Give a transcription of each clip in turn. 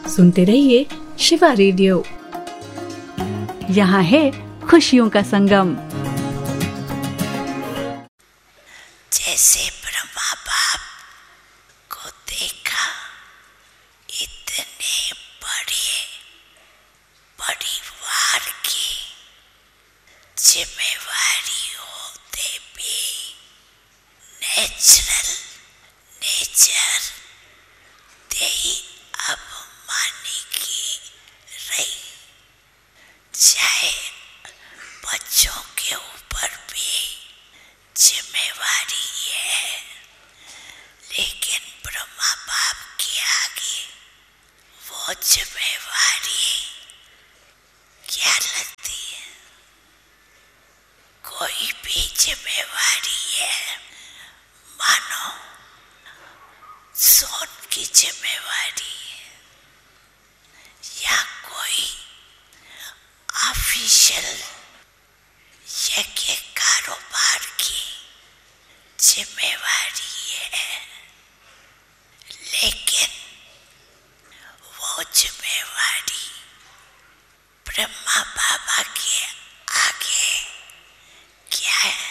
सुनते रहिए शिवा रेडियो। यहाँ है खुशियों का संगम। जैसे ब्रह्मा बाप को देखा, इतने बड़े परिवार की जिम्मेवारी होते भी नेचर दे अपमानी की रही। चाहे बच्चों के ऊपर भी जिम्मेवारी है, लेकिन ब्रह्मा बाप के आगे वो जिम्मेवारी क्या लगती है? कोई भी जिम्मेवारी है, मानो सोन की जिम्मेवारी या कोई ऑफिशियल या के कारोबार की जिम्मेवारी है, लेकिन वो जिम्मेवारी ब्रह्मा बाबा के आगे क्या है?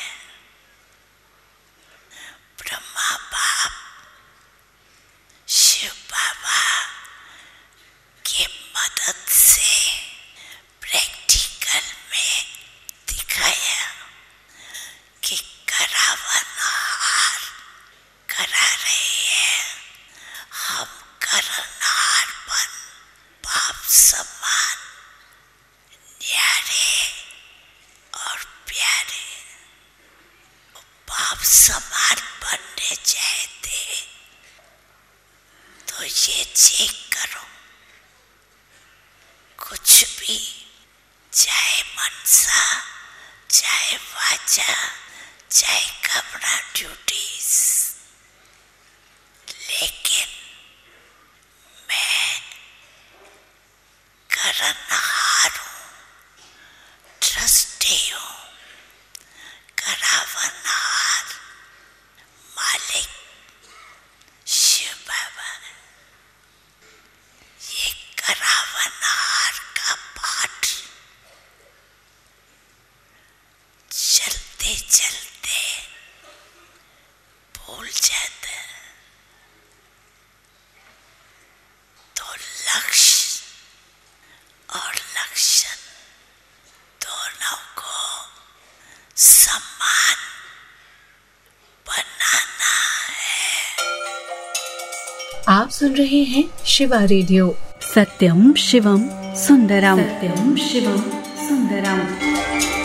ब्रह्मा बाप शिव बाबा की मदद से प्रैक्टिकल में दिखाया कि करावनहार करा रहे हैं हम करनहारपन, बाप समान न्यारे और प्यारे। बाप समान बनने चाहते तो ये चेक करो, कुछ भी, चाहे मनसा, चाहे वाचा, चाहे कपड़ा ड्यूटीज, लेकिन मैं करनहार हूँ, ट्रस्टी हूँ, करावनहार मालिक शिव बाबा। ये करावनहार का पाठ चलते चलते भूल जाता, तो लक्ष्य और लक्षण दोनों को समान बनाना है। आप सुन रहे हैं शिवा रेडियो। सत्यम शिवम सुंदरम। सत्यम शिवम सुंदरम।